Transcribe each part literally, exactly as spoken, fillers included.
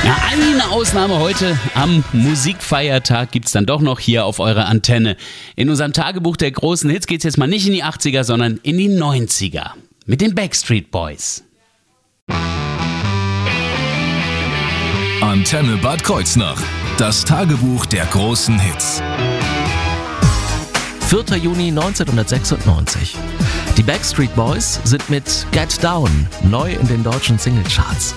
Ja, eine Ausnahme heute am Musikfeiertag gibt's dann doch noch hier auf eurer Antenne. In unserem Tagebuch der großen Hits geht's jetzt mal nicht in die achtziger, sondern in die neunziger. Mit den Backstreet Boys. Antenne Bad Kreuznach. Das Tagebuch der großen Hits. vierter Juni neunzehnhundertsechsundneunzig. Die Backstreet Boys sind mit Get Down neu in den deutschen Singlecharts.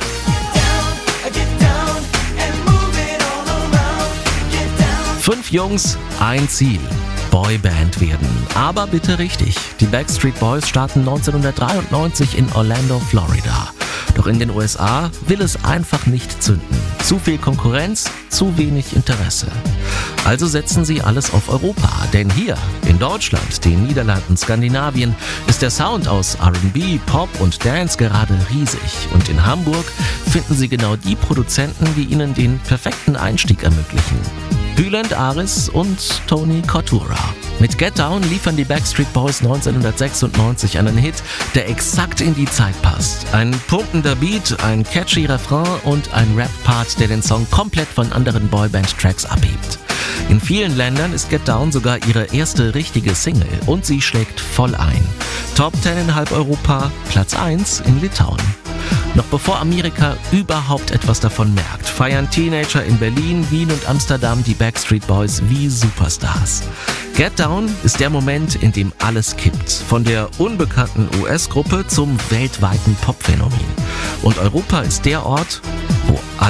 Fünf Jungs, ein Ziel. Boyband werden. Aber bitte richtig. Die Backstreet Boys starten neunzehnhundertdreiundneunzig in Orlando, Florida. Doch in den U S A will es einfach nicht zünden. Zu viel Konkurrenz, zu wenig Interesse. Also setzen sie alles auf Europa. Denn hier, in Deutschland, den Niederlanden, Skandinavien, ist der Sound aus R and B, Pop und Dance gerade riesig. Und in Hamburg finden sie genau die Produzenten, die ihnen den perfekten Einstieg ermöglichen. Bülent Aris und Tony Cottura. Mit Get Down liefern die Backstreet Boys neunzehnhundertsechsundneunzig einen Hit, der exakt in die Zeit passt. Ein pumpender Beat, ein catchy Refrain und ein Rap-Part, der den Song komplett von anderen Boyband-Tracks abhebt. In vielen Ländern ist Get Down sogar ihre erste richtige Single und sie schlägt voll ein. Top zehn in halb Europa, Platz eins in Litauen. Noch bevor Amerika überhaupt etwas davon merkt, feiern Teenager in Berlin, Wien und Amsterdam die Backstreet Boys wie Superstars. Get Down ist der Moment, in dem alles kippt. Von der unbekannten U S-Gruppe zum weltweiten Popphänomen. Und Europa ist der Ort,